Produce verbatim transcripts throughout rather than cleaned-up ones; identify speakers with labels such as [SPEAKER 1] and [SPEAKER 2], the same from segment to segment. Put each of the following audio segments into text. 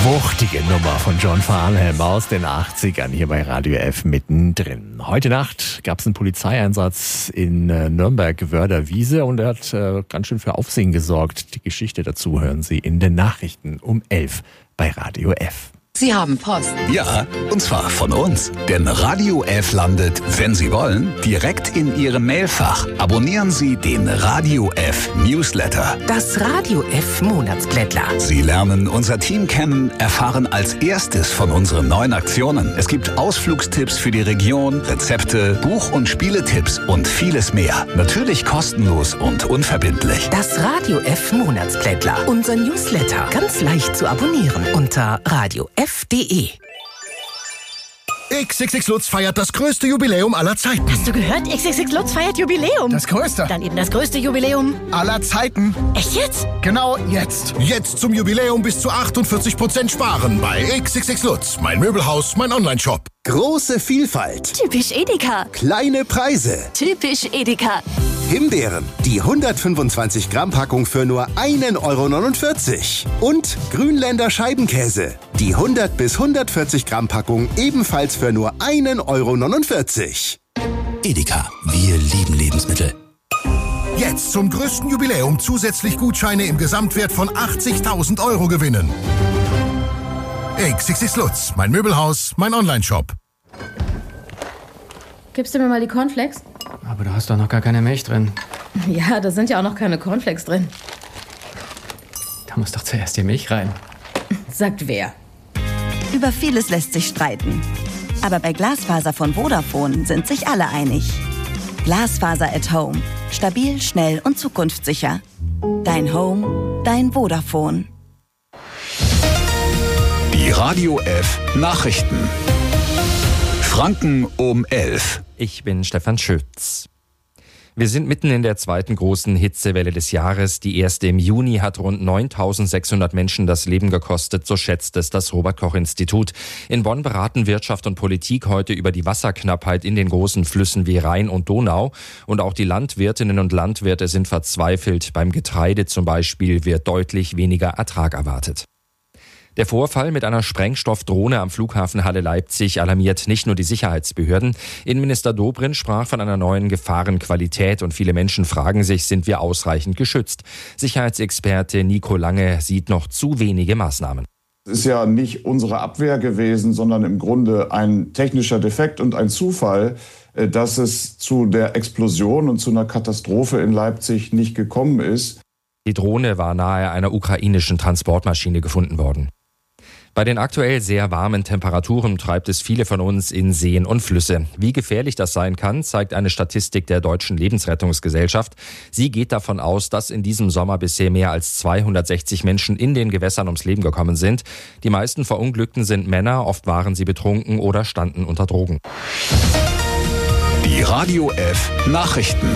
[SPEAKER 1] Wuchtige Nummer von John Farnham aus den achtzigern hier bei Radio F mittendrin. Heute Nacht gab es einen Polizeieinsatz in äh, Nürnberg-Wörder-Wiese und er hat äh, ganz schön für Aufsehen gesorgt. Die Geschichte dazu hören Sie in den Nachrichten um elf bei Radio F.
[SPEAKER 2] Sie haben Post.
[SPEAKER 3] Ja, und zwar von uns. Denn Radio F landet, wenn Sie wollen, direkt in Ihrem Mailfach. Abonnieren Sie den Radio F Newsletter.
[SPEAKER 2] Das Radio F Monatsblättler.
[SPEAKER 3] Sie lernen unser Team kennen, erfahren als erstes von unseren neuen Aktionen. Es gibt Ausflugstipps für die Region, Rezepte, Buch- und Spieletipps und vieles mehr. Natürlich kostenlos und unverbindlich.
[SPEAKER 2] Das Radio F Monatsblättler. Unser Newsletter. Ganz leicht zu abonnieren unter Radio F. F D E.
[SPEAKER 4] X X X Lutz feiert das größte Jubiläum aller Zeiten.
[SPEAKER 5] Hast du gehört? X X X Lutz feiert Jubiläum.
[SPEAKER 4] Das größte.
[SPEAKER 5] Dann eben das größte Jubiläum
[SPEAKER 4] aller Zeiten.
[SPEAKER 5] Echt jetzt?
[SPEAKER 4] Genau jetzt. Jetzt zum Jubiläum bis zu achtundvierzig Prozent sparen bei X X X Lutz. Mein Möbelhaus, mein Online-Shop.
[SPEAKER 6] Große Vielfalt.
[SPEAKER 5] Typisch Edeka.
[SPEAKER 6] Kleine Preise.
[SPEAKER 5] Typisch Edeka.
[SPEAKER 6] Himbeeren. Die hundertfünfundzwanzig Gramm Packung für nur einen Euro neunundvierzig. Und Grünländer Scheibenkäse. Die hundert bis hundertvierzig Gramm Packung ebenfalls für nur einen Euro neunundvierzig.
[SPEAKER 3] Edeka, wir lieben Lebensmittel.
[SPEAKER 4] Jetzt zum größten Jubiläum zusätzlich Gutscheine im Gesamtwert von achtzigtausend Euro gewinnen. X X X Lutz, mein Möbelhaus, mein Online-Shop.
[SPEAKER 7] Gibst du mir mal die Cornflakes?
[SPEAKER 8] Aber du hast doch noch gar keine Milch drin.
[SPEAKER 7] Ja, da sind ja auch noch keine Cornflakes drin.
[SPEAKER 8] Da muss doch zuerst die Milch rein.
[SPEAKER 7] Sagt wer?
[SPEAKER 9] Über vieles lässt sich streiten. Aber bei Glasfaser von Vodafone sind sich alle einig. Glasfaser at Home. Stabil, schnell und zukunftssicher. Dein Home, dein Vodafone.
[SPEAKER 3] Die Radio F Nachrichten. Franken um elf.
[SPEAKER 10] Ich bin Stefan Schütz. Wir sind mitten in der zweiten großen Hitzewelle des Jahres. Die erste im Juni hat rund neuntausendsechshundert Menschen das Leben gekostet, so schätzt es das Robert-Koch-Institut. In Bonn beraten Wirtschaft und Politik heute über die Wasserknappheit in den großen Flüssen wie Rhein und Donau. Und auch die Landwirtinnen und Landwirte sind verzweifelt. Beim Getreide zum Beispiel wird deutlich weniger Ertrag erwartet. Der Vorfall mit einer Sprengstoffdrohne am Flughafen Halle Leipzig alarmiert nicht nur die Sicherheitsbehörden. Innenminister Dobrindt sprach von einer neuen Gefahrenqualität und viele Menschen fragen sich, sind wir ausreichend geschützt? Sicherheitsexperte Nico Lange sieht noch zu wenige Maßnahmen.
[SPEAKER 11] Es ist ja nicht unsere Abwehr gewesen, sondern im Grunde ein technischer Defekt und ein Zufall, dass es zu der Explosion und zu einer Katastrophe in Leipzig nicht gekommen ist.
[SPEAKER 10] Die Drohne war nahe einer ukrainischen Transportmaschine gefunden worden. Bei den aktuell sehr warmen Temperaturen treibt es viele von uns in Seen und Flüsse. Wie gefährlich das sein kann, zeigt eine Statistik der Deutschen Lebensrettungsgesellschaft. Sie geht davon aus, dass in diesem Sommer bisher mehr als zweihundertsechzig Menschen in den Gewässern ums Leben gekommen sind. Die meisten Verunglückten sind Männer, oft waren sie betrunken oder standen unter Drogen.
[SPEAKER 3] Die Radio F Nachrichten.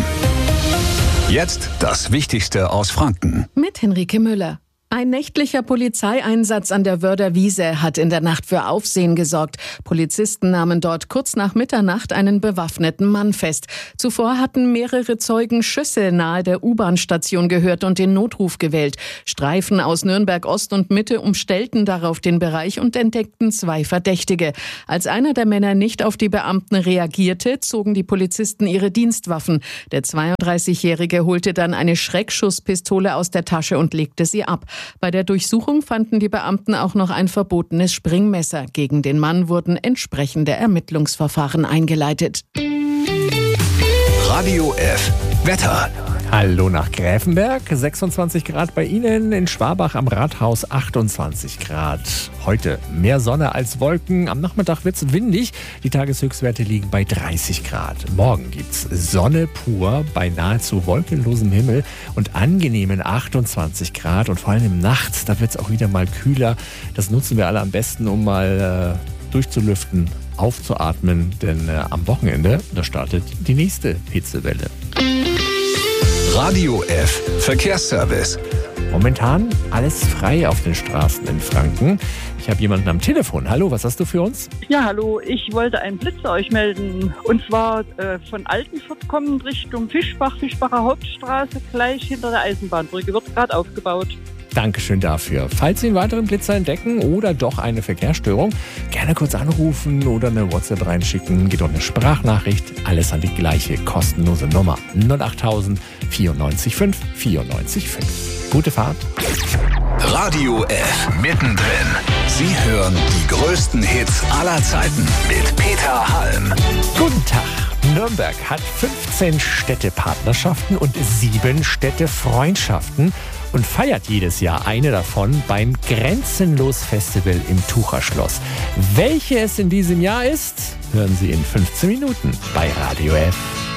[SPEAKER 3] Jetzt das Wichtigste aus Franken.
[SPEAKER 12] Mit Henrike Müller. Ein nächtlicher Polizeieinsatz an der Wörder Wiese hat in der Nacht für Aufsehen gesorgt. Polizisten nahmen dort kurz nach Mitternacht einen bewaffneten Mann fest. Zuvor hatten mehrere Zeugen Schüsse nahe der U-Bahn-Station gehört und den Notruf gewählt. Streifen aus Nürnberg Ost und Mitte umstellten darauf den Bereich und entdeckten zwei Verdächtige. Als einer der Männer nicht auf die Beamten reagierte, zogen die Polizisten ihre Dienstwaffen. Der zweiunddreißigjährige holte dann eine Schreckschusspistole aus der Tasche und legte sie ab. Bei der Durchsuchung fanden die Beamten auch noch ein verbotenes Springmesser. Gegen den Mann wurden entsprechende Ermittlungsverfahren eingeleitet.
[SPEAKER 3] Radio F Wetter.
[SPEAKER 1] Hallo nach Gräfenberg, sechsundzwanzig Grad bei Ihnen, in Schwabach am Rathaus achtundzwanzig Grad. Heute mehr Sonne als Wolken, am Nachmittag wird es windig, die Tageshöchstwerte liegen bei dreißig Grad. Morgen gibt's Sonne pur bei nahezu wolkenlosem Himmel und angenehmen achtundzwanzig Grad und vor allem nachts, da wird es auch wieder mal kühler. Das nutzen wir alle am besten, um mal äh, durchzulüften, aufzuatmen, denn äh, am Wochenende, da startet die nächste Hitzewelle.
[SPEAKER 3] Radio F Verkehrsservice.
[SPEAKER 1] Momentan alles frei auf den Straßen in Franken. Ich habe jemanden am Telefon. Hallo, was hast du für uns?
[SPEAKER 13] Ja, hallo. Ich wollte einen Blitzer euch melden. Und zwar äh, von Altenfurt kommend Richtung Fischbach, Fischbacher Hauptstraße, gleich hinter der Eisenbahnbrücke. Wird gerade aufgebaut.
[SPEAKER 1] Dankeschön dafür. Falls Sie einen weiteren Blitzer entdecken oder doch eine Verkehrsstörung, gerne kurz anrufen oder eine WhatsApp reinschicken. Geht um eine Sprachnachricht. Alles an die gleiche kostenlose Nummer. null acht tausend vierundneunzig fünf vierundneunzig fünf. Gute Fahrt.
[SPEAKER 3] Radio F mittendrin. Sie hören die größten Hits aller Zeiten mit Peter Halm.
[SPEAKER 1] Guten Tag. Nürnberg hat fünfzehn Städtepartnerschaften und sieben Städtefreundschaften und feiert jedes Jahr eine davon beim Grenzenlos-Festival im Tucherschloss. Welche es in diesem Jahr ist, hören Sie in fünfzehn Minuten bei Radio F.